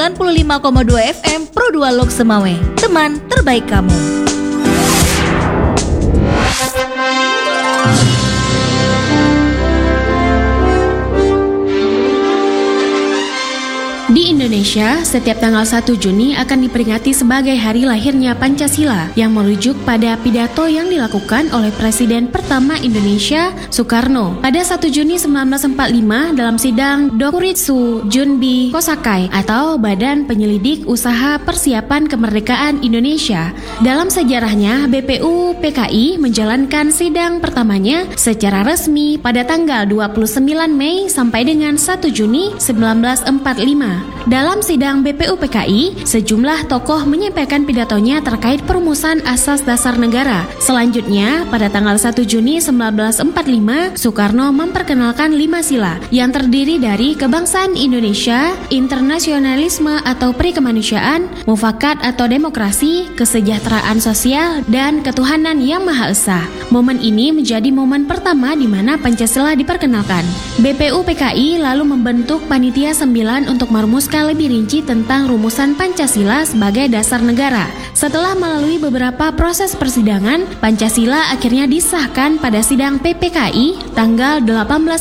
95,2 FM Pro 2 Lok Semawe. Teman terbaik kamu. Di Indonesia, setiap tanggal 1 Juni akan diperingati sebagai hari lahirnya Pancasila yang merujuk pada pidato yang dilakukan oleh Presiden pertama Indonesia, Soekarno, pada 1 Juni 1945 dalam sidang Dokuritsu Junbi Kosakai atau Badan Penyelidik Usaha Persiapan Kemerdekaan Indonesia. Dalam sejarahnya, BPU PKI menjalankan sidang pertamanya secara resmi pada tanggal 29 Mei sampai dengan 1 Juni 1945. Dalam sidang BPU PKI, sejumlah tokoh menyampaikan pidatonya terkait perumusan asas dasar negara. Selanjutnya, pada tanggal 1 Juni 1945, Soekarno memperkenalkan 5 sila yang terdiri dari kebangsaan Indonesia, internasionalisme atau perikemanusiaan, mufakat atau demokrasi, kesejahteraan sosial, dan ketuhanan yang Maha Esa. Momen ini menjadi momen pertama di mana Pancasila diperkenalkan. BPU PKI lalu membentuk Panitia 9 untuk merumuskan lebih rinci tentang rumusan Pancasila sebagai dasar negara. Setelah melalui beberapa proses persidangan, Pancasila akhirnya disahkan pada sidang PPKI tanggal 18